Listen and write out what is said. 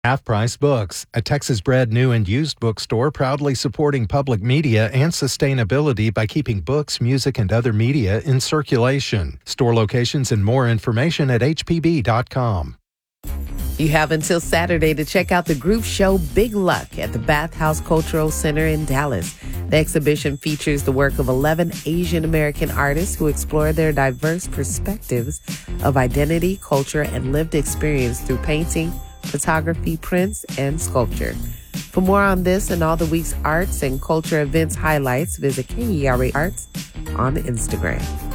Half Price Books, a Texas-bred new and used bookstore proudly supporting public media and sustainability by keeping books, music, and other media in circulation. Store locations and more information at hpb.com. You have until Saturday to check out the group show Big Luck at the Bathhouse Cultural Center in Dallas. The exhibition features the work of 11 Asian American artists who explore their diverse perspectives of identity, culture, and lived experience through painting, photography, prints, and sculpture. For more on this and all the week's arts and culture events highlights, visit KERA Arts on Instagram.